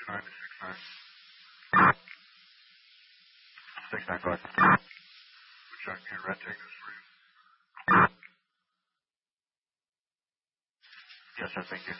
69, go ahead. Chuck, your red take this for you. Yes, sir, thank you.